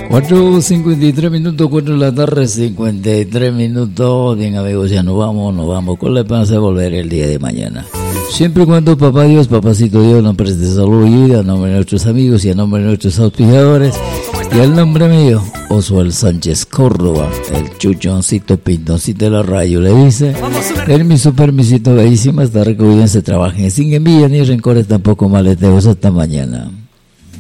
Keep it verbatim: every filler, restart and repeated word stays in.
cuatro cincuenta y tres minutos, cuatro de la tarde, cincuenta y tres minutos. Bien, amigos, ya nos vamos, nos vamos con la esperanza de volver el día de mañana. Siempre y cuando Papá Dios, Papacito Dios nos preste salud y vida, a nombre de nuestros amigos y a nombre de nuestros auspiciadores. Y al nombre mío, Oswald Sánchez Córdoba, el chuchoncito pintoncito de la radio, le dice: permiso, permisito, bellísimas tardes, cuídense, trabajen sin envidia ni rencores, tampoco maleteos. Hasta mañana.